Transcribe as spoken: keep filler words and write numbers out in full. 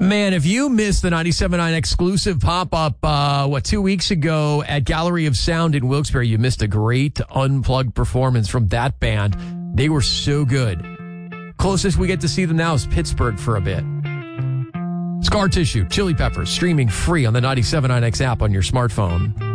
Man, if you missed the ninety-seven point nine exclusive pop-up, uh, what, two weeks ago at Gallery of Sound in Wilkes-Barre, you missed a great unplugged performance from that band. They were so good. Closest we get to see them now is Pittsburgh for a bit. Scar Tissue, Chili Peppers, streaming free on the ninety-seven point nine X app on your smartphone.